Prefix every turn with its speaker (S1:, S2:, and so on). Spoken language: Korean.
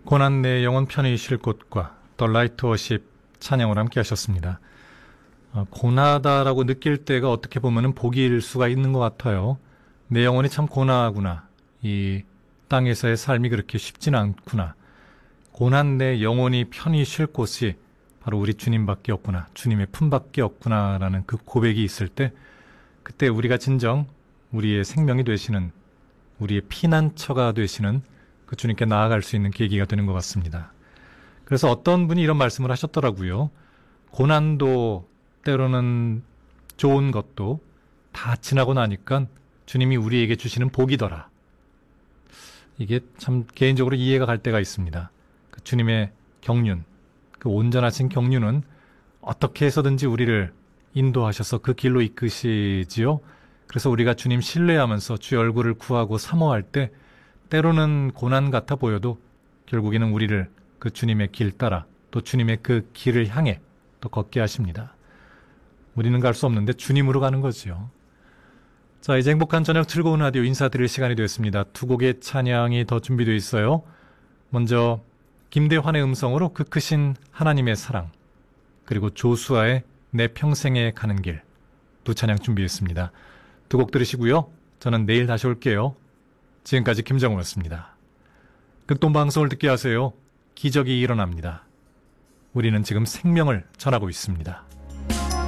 S1: 고난 내 영혼 편히 쉴 곳과 더 라이트 워십 찬양을 함께 하셨습니다. 고나다라고 느낄 때가 어떻게 보면 복일 수가 있는 것 같아요. 내 영혼이 참 고나구나. 이 땅에서의 삶이 그렇게 쉽지는 않구나. 고난 내 영혼이 편히 쉴 곳이 바로 우리 주님밖에 없구나. 주님의 품밖에 없구나라는 그 고백이 있을 때 그때 우리가 진정 우리의 생명이 되시는, 우리의 피난처가 되시는 그 주님께 나아갈 수 있는 계기가 되는 것 같습니다. 그래서 어떤 분이 이런 말씀을 하셨더라고요. 고난도 때로는 좋은 것도 다 지나고 나니까 주님이 우리에게 주시는 복이더라. 이게 참 개인적으로 이해가 갈 때가 있습니다. 그 주님의 경륜, 그 온전하신 경륜은 어떻게 해서든지 우리를 인도하셔서 그 길로 이끄시지요. 그래서 우리가 주님 신뢰하면서 주의 얼굴을 구하고 사모할 때 때로는 고난 같아 보여도 결국에는 우리를 그 주님의 길 따라 또 주님의 그 길을 향해 또 걷게 하십니다. 우리는 갈 수 없는데 주님으로 가는 거지요. 자, 이제 행복한 저녁 즐거운 라디오 인사드릴 시간이 되었습니다. 두 곡의 찬양이 더 준비되어 있어요. 먼저 김대환의 음성으로 그 크신 하나님의 사랑, 그리고 조수아의 내 평생에 가는 길, 두 찬양 준비했습니다. 두 곡 들으시고요. 저는 내일 다시 올게요. 지금까지 김정우였습니다. 극동방송을 듣게 하세요. 기적이 일어납니다. 우리는 지금 생명을 전하고 있습니다.